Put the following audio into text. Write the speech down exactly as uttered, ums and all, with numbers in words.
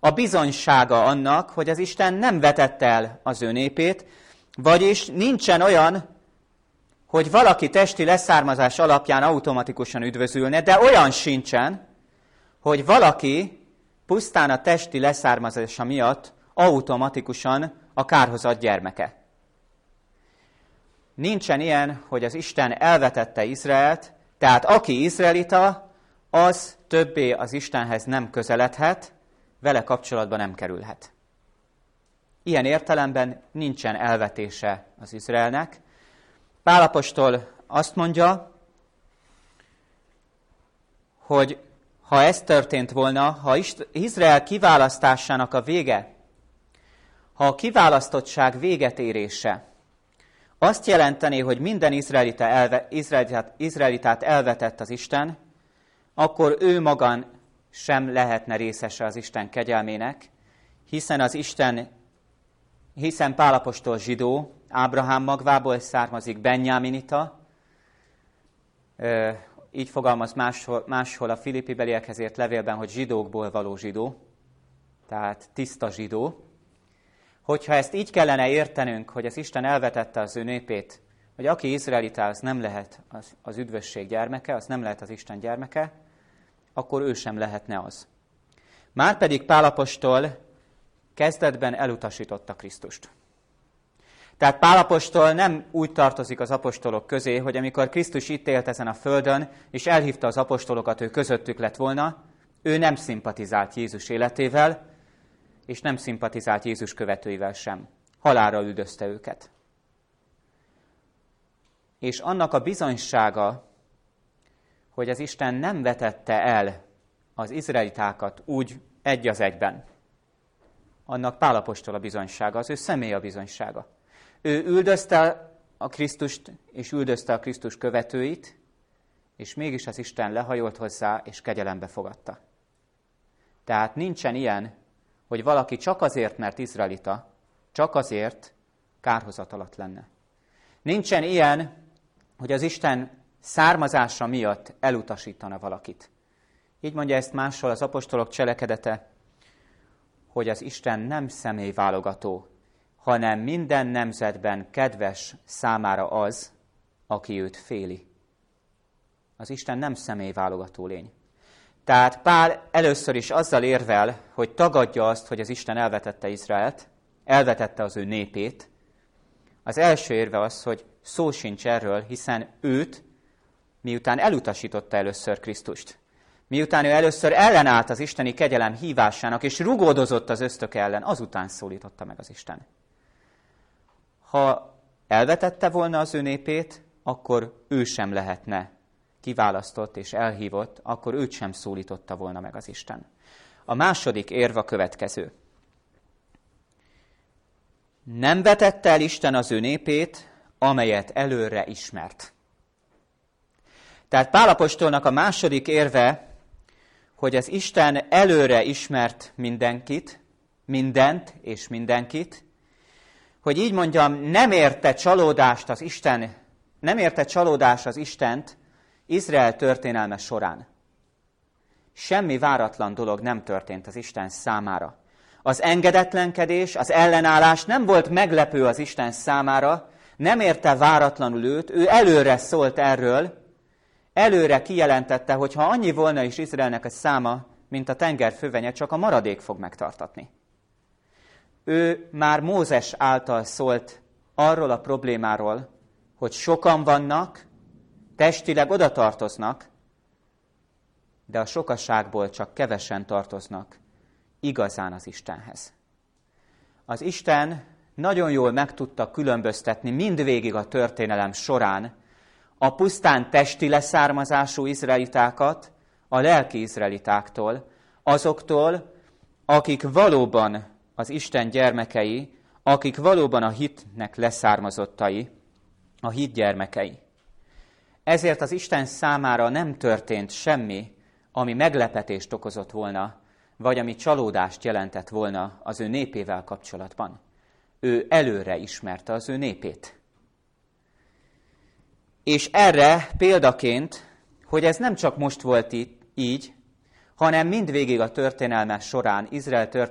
a bizonysága annak, hogy az Isten nem vetette el az ő népét, vagyis nincsen olyan, hogy valaki testi leszármazás alapján automatikusan üdvözülne, de olyan sincsen, hogy valaki pusztán a testi leszármazása miatt automatikusan a kárhozat gyermeke. Nincsen ilyen, hogy az Isten elvetette Izraelt, tehát aki izraelita, az többé az Istenhez nem közeledhet, vele kapcsolatba nem kerülhet. Ilyen értelemben nincsen elvetése az Izraelnek. Pál apostol azt mondja, hogy ha ez történt volna, ha Izrael kiválasztásának a vége, ha a kiválasztottság véget érése azt jelenteni, hogy minden izraelita elve, izraelitát, izraelitát elvetett az Isten, akkor ő maga sem lehetne részese az Isten kegyelmének, hiszen az Isten, hiszen Pál apostol zsidó, Ábrahám magvából származik, Benjáminita, így fogalmaz máshol, máshol a Filippi beliekhez írt levélben, hogy zsidókból való zsidó, tehát tiszta zsidó. Hogyha ezt így kellene értenünk, hogy az Isten elvetette az ő népét, hogy aki izraelita, az nem lehet az, az üdvösség gyermeke, az nem lehet az Isten gyermeke, akkor ő sem lehetne az. Márpedig Pál apostol kezdetben elutasította Krisztust. Tehát Pál apostol nem úgy tartozik az apostolok közé, hogy amikor Krisztus itt élt ezen a földön, és elhívta az apostolokat, ő közöttük lett volna, ő nem szimpatizált Jézus életével, és nem szimpatizált Jézus követőivel sem. Halálra üldözte őket. És annak a bizonysága, hogy az Isten nem vetette el az izraelitákat úgy egy az egyben, annak Pál apostol a bizonysága, az ő személy a bizonysága. Ő üldözte a Krisztust, és üldözte a Krisztus követőit, és mégis az Isten lehajolt hozzá, és kegyelembe fogadta. Tehát nincsen ilyen, hogy valaki csak azért, mert izraelita, csak azért kárhozat alatt lenne. Nincsen ilyen, hogy az Isten származása miatt elutasítana valakit. Így mondja ezt máshol az apostolok cselekedete, hogy az Isten nem személyválogató, hanem minden nemzetben kedves számára az, aki őt féli. Az Isten nem személyválogató lény. Tehát Pál először is azzal érvel, hogy tagadja azt, hogy az Isten elvetette Izraelt, elvetette az ő népét. Az első érve az, hogy szó sincs erről, hiszen őt, miután elutasította először Krisztust, miután ő először ellenállt az isteni kegyelem hívásának, és rugódozott az ösztök ellen, azután szólította meg az Isten. Ha elvetette volna az ő népét, akkor ő sem lehetne kiválasztott és elhívott, akkor őt sem szólította volna meg az Isten. A második érv a következő. Nem vetette el Isten az ő népét, amelyet előre ismert. Tehát Pál apostolnak a második érve, hogy az Isten előre ismert mindenkit, mindent és mindenkit, hogy így mondjam, nem érte csalódást az Isten, nem érte csalódás az Istent Izrael történelme során. Semmi váratlan dolog nem történt az Isten számára. Az engedetlenkedés, az ellenállás nem volt meglepő az Isten számára, nem érte váratlanul őt, ő előre szólt erről, előre kijelentette, hogy ha annyi volna is Izraelnek a száma, mint a tenger fövenye, csak a maradék fog megtartatni. Ő már Mózes által szólt arról a problémáról, hogy sokan vannak, testileg oda tartoznak, de a sokaságból csak kevesen tartoznak igazán az Istenhez. Az Isten nagyon jól meg tudta különböztetni mindvégig a történelem során a pusztán testi leszármazású izraelitákat a lelki izraelitáktól, azoktól, akik valóban az Isten gyermekei, akik valóban a hitnek leszármazottai, a hit gyermekei. Ezért az Isten számára nem történt semmi, ami meglepetést okozott volna, vagy ami csalódást jelentett volna az ő népével kapcsolatban. Ő előre ismerte az ő népét. És erre példaként, hogy ez nem csak most volt így, hanem mindvégig a történelme során, Izrael történelme